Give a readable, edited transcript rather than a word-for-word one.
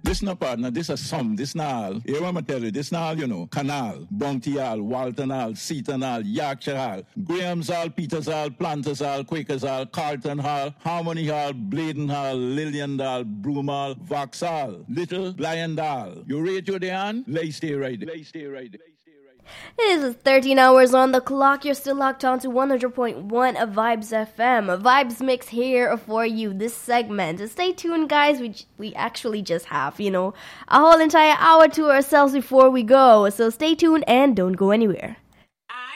Listen up, partner. This is some. This now. Here I'm tell you. This now, Canal, Bounty Hall, Walton Hall, Seaton Hall, Yorkshire Hall, Graham's Hall, Peters Hall, Planters Hall, Quakers Hall, Carlton Hall, Harmony Hall, Bladen Hall, Lillian Hall, Broom Hall, Vauxhall, Little Blind Hall. You rate your day? Lay stay right. It is 13 hours on the clock. You're still locked on to 100.1 of Vibes FM. A Vibes Mix here for you, this segment. Stay tuned, guys. We actually just have, a whole entire hour to ourselves before we go. So stay tuned and don't go anywhere.